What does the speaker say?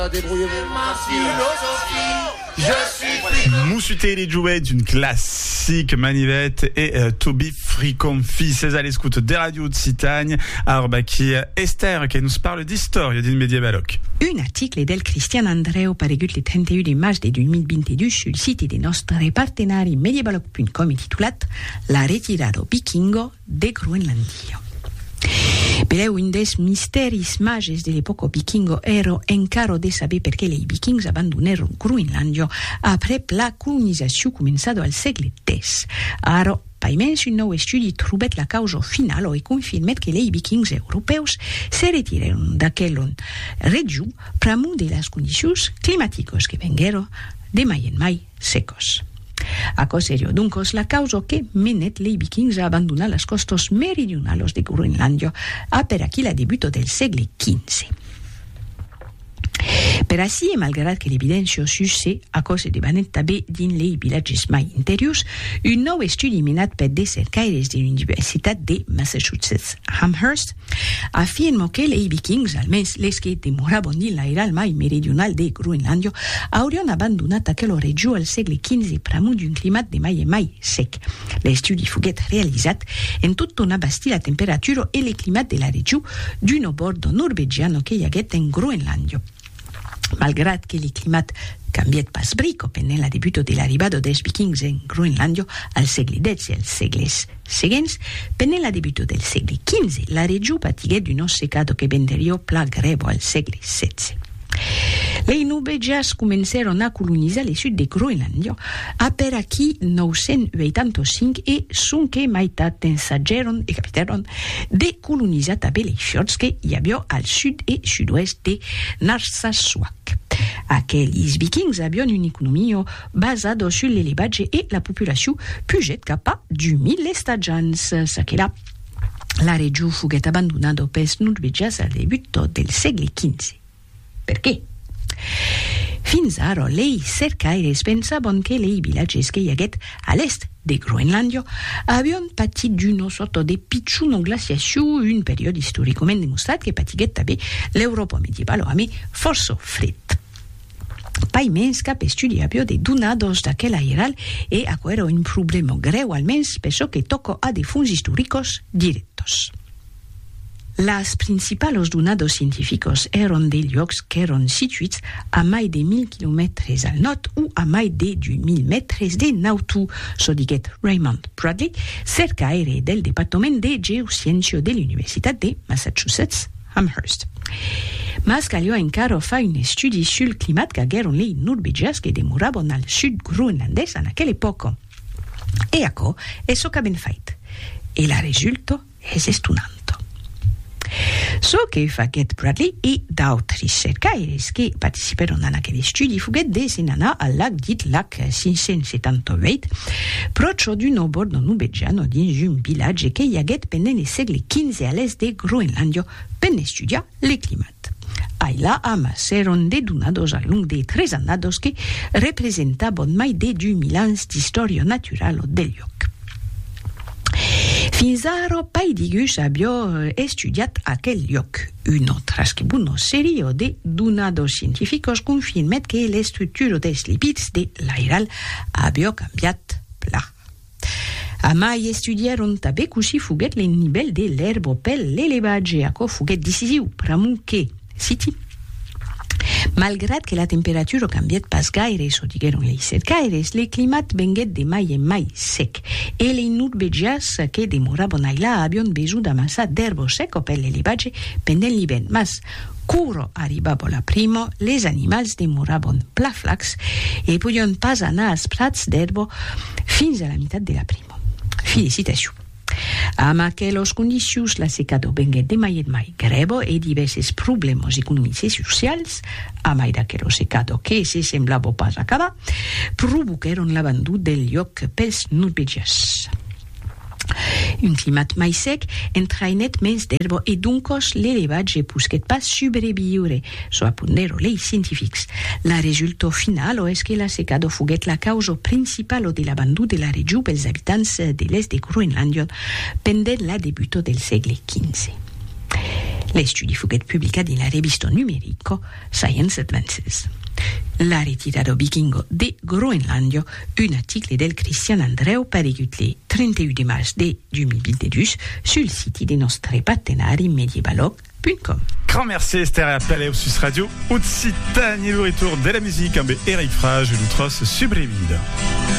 Moussuté les jouets d'une classique manivette et Toby Friconfi, c'est à l'écoute des radios de Citagne. Alors qui Esther qui nous parle d'histoire d'une médiévaloc. Un article del Cristian Andreu paregut le 31 de maig de 2022 sul site de nostre partenari medievaloc.com intitulat La retirada vikingo de Groenlandia. Però un des misteris mages de l'epoca vikingo ero encara de saber perché i vikings abbandonarono Groenlandia après la colonizzazione començada al segle X. Ara, paimens un nou estudi trobet la causa finale e confirmet que i vikings europeus se retirarono d'aquella regió pramu de les condicions climàtiques que vengueren de mai en mai secos. Acò serio, duncos, la causa che menet i vikings a abandonar les costes meridionals de Groenlandia a per aquí la debuto del segle XV. Per així, e malgrat que l'evidència susse a causa de banet també dins les vilatges mai interiors, un nou estudi menat per des cercaires de l'Universitat de Massachusetts Amherst afirma que les vikings, almenys les que demoraven dins l'airal mai meridional de Groenlandia, haurien abandonat aquella regió al segle XV pramu d'un climat de mai en mai sec. L'estudi foguet realitzat en tot on abastir la temperatura e el climat de la regió d'un bordo norvegiano que hi haguet en Groenlandia. Malgrat que el climat canviat pas brico pendent la debuto de l'arribada dels vikings en Groenlandia al segle X e als segles seguents, pendent la debuto del segle XV, la regió patiguet d'un secado que venderia pla greu al segle XVI. Les norvegians començaron a colonitzar el sud de Groenlandia a per aquí 985 e sonque meitat ensaggeron e capitaron de colonitzar també les fjords que hi havia al sud e sud-oest de Narsarsuaq. Aquells vikings havien una economia basada sur l'elevatge e la populació puget cap a 10.000 estatjans. S'aquela la regió foguet abandonada pels norvegians al debut del segle XV. Per què? Fins ara, les cercaires pensaven que les vilatges que hi haguet a l'est de Groenlandia havien patit d'una sorta de pitjuna glaciació, un període històricament demostrat que patiguet també l'Europa medieval o força fred. Paimens cap estudi havia de donados d'aquell airal e aquò era un problema greu almenys per això que toca a de fons històricos directos. Les principals donados científicos eren de llocs que eren situats a mai de 1.000 quilòmetres al nord o a mai de 2.000 metres de nautu, so diguet Raymond Bradley, cercaire del Departament de Geociència de l'Universitat de Massachusetts Amherst. Mas calia encara fa un estudi sul climat que hagueren les norvegians que demoraven al sud groenlandès en aquella època. E acò és el que ben fet. E la resulta és estonant. So que faguet Bradley e d'autres cercaires que participaron en aquell estudi foguet desenanar al lac dit lac 578, proche d'un bordo norvegiano dins un vilatge que hi haguet pendent el segle XV a l'est de Groenlandia per estudiar el climat. Allà amasseron de donados al long de 3 annados que representaven mai de 2.000 anys d'història natural del lloc. Fins ara, Paidigus havia estudiat aquell lloc. Una trasquibuna sèrie de donados científicos confirmet que l'estructura dels lípids de l'airal havia canviat pla. A mai estudiaron també così foguet el nivell de l'herba per l'elevatge, acò foguet decisiu pramu que, citi, malgrat que la temperatura canviat pas gaire, so digueron les cercaires, el climat venguet de mai en mai sec, e les norvegians que demoraven allà havien besoin d'amassar d'herba seca per l'elevatge pendent l'hivern, mas curo arribava la prima, les animals demoraven pla flacs e podien pas anar als prats d'herba fins a la meitat de la prima. Felicitacions. Amb aquelles condicions, la secada venguet de mai en mai greu e diversos problemes econòmics i socials, a mai d'aquella secada que se semblava pas acabar, provocaron l'abandó del lloc pels norvegians. Un climat mai sec entrainet menys d'herba e duncos l'elevatge pusquet pas sobreviure, so apondero les científics. La resulta final és que la secada foguet la causa principal de l'abandó de la regió pels habitants de l'est de Groenlandia pendent la debuta del segle XV. Les studi fuget publicat in la revista numerico Science Advances. La ritirada vichingo de Groenlandia, un article del Christian Andreu paregut le 31 mars de 2022 sul site des nostres partenari medievalog.com. Grand merci Esther et appelé au Sus Radio Occitanie, le retour de la musique avec Eric Frage et l'outros Subrevide.